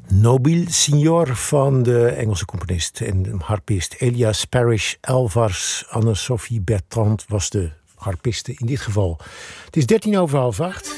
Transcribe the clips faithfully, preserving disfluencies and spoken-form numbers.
Nobile Signor van de Engelse componist en harpist Elias Parrish Elvars. Anne-Sophie Bertrand was de harpiste in dit geval. Het is dertien over half acht.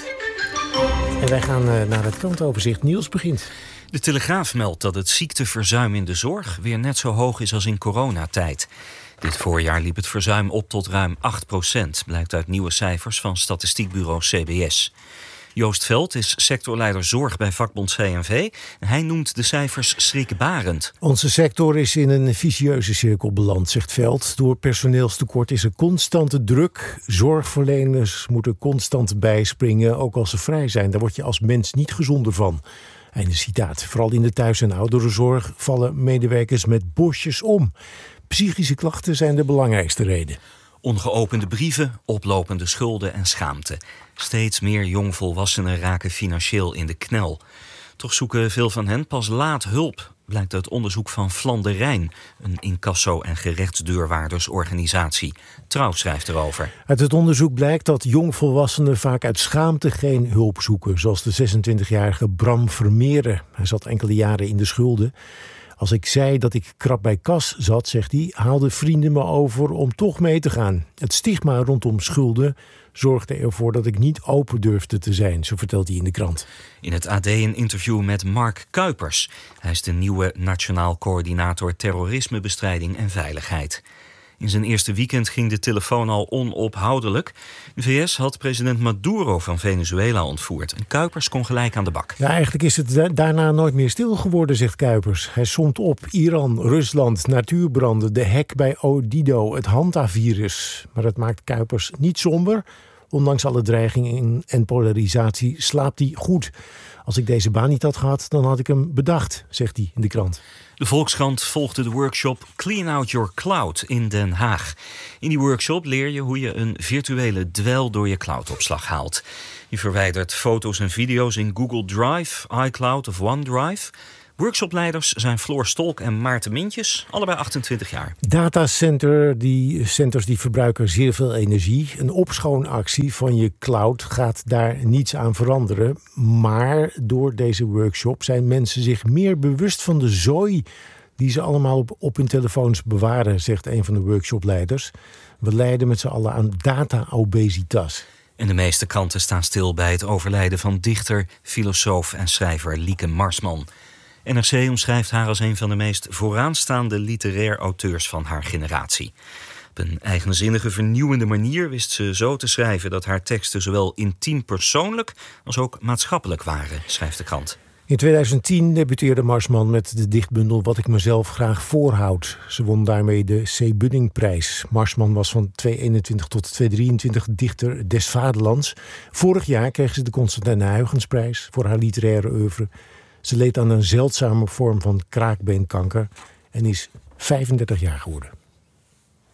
En wij gaan naar het krantoverzicht. Niels begint. De Telegraaf meldt dat het ziekteverzuim in de zorg weer net zo hoog is als in coronatijd. Dit voorjaar liep het verzuim op tot ruim acht procent, blijkt uit nieuwe cijfers van statistiekbureau C B S. Joost Veld is sectorleider zorg bij vakbond C N V. Hij noemt de cijfers schrikbarend. Onze sector is in een vicieuze cirkel beland, zegt Veld. Door personeelstekort is er constante druk. Zorgverleners moeten constant bijspringen, ook als ze vrij zijn. Daar word je als mens niet gezonder van. Einde citaat. Vooral in de thuis- en ouderenzorg vallen medewerkers met bosjes om. Psychische klachten zijn de belangrijkste reden. Ongeopende brieven, oplopende schulden en schaamte. Steeds meer jongvolwassenen raken financieel in de knel. Toch zoeken veel van hen pas laat hulp, blijkt uit onderzoek van Flanderijn, een incasso- en gerechtsdeurwaardersorganisatie. Trouw schrijft erover. Uit het onderzoek blijkt dat jongvolwassenen vaak uit schaamte geen hulp zoeken, zoals de zesentwintigjarige Bram Vermeeren. Hij zat enkele jaren in de schulden. Als ik zei dat ik krap bij kas zat, zegt hij, haalden vrienden me over om toch mee te gaan. Het stigma rondom schulden zorgde ervoor dat ik niet open durfde te zijn, zo vertelt hij in de krant. In het A D een interview met Mark Kuipers. Hij is de nieuwe Nationaal Coördinator Terrorismebestrijding en Veiligheid. In zijn eerste weekend ging de telefoon al onophoudelijk. De V S had president Maduro van Venezuela ontvoerd. En Kuipers kon gelijk aan de bak. Ja, eigenlijk is het da- daarna nooit meer stil geworden, zegt Kuipers. Hij somt op Iran, Rusland, natuurbranden, de hek bij Odido, het Hanta-virus. Maar dat maakt Kuipers niet somber. Ondanks alle dreigingen en polarisatie slaapt hij goed. Als ik deze baan niet had gehad, dan had ik hem bedacht, zegt hij in de krant. De Volkskrant volgde de workshop Clean Out Your Cloud in Den Haag. In die workshop leer je hoe je een virtuele dweil door je cloudopslag haalt. Je verwijdert foto's en video's in Google Drive, iCloud of OneDrive. Workshopleiders zijn Floor Stolk en Maarten Mintjes, allebei achtentwintig jaar. Datacenter, die centers die verbruiken zeer veel energie. Een opschoonactie van je cloud gaat daar niets aan veranderen. Maar door deze workshop zijn mensen zich meer bewust van de zooi die ze allemaal op, op hun telefoons bewaren, zegt een van de workshopleiders. We lijden met z'n allen aan data-obesitas. En de meeste kranten staan stil bij het overlijden van dichter, filosoof en schrijver Lieke Marsman. N R C omschrijft haar als een van de meest vooraanstaande literair auteurs van haar generatie. Op een eigenzinnige, vernieuwende manier wist ze zo te schrijven dat haar teksten zowel intiem persoonlijk als ook maatschappelijk waren, schrijft de krant. In tweeduizend tien debuteerde Marsman met de dichtbundel Wat ik mezelf graag voorhoud. Ze won daarmee de C. Buddingprijs. Marsman was van tweeduizend eenentwintig tot tweeduizend drieëntwintig dichter des vaderlands. Vorig jaar kreeg ze de Constantijn Huygensprijs voor haar literaire oeuvre. Ze leed aan een zeldzame vorm van kraakbeenkanker en is vijfendertig jaar geworden.